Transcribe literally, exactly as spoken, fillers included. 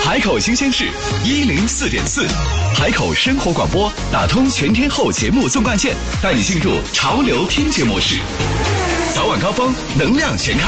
海口新鲜事一零四点四，海口生活广播打通全天候节目纵贯线，带你进入潮流听觉模式。早晚高峰能量全开。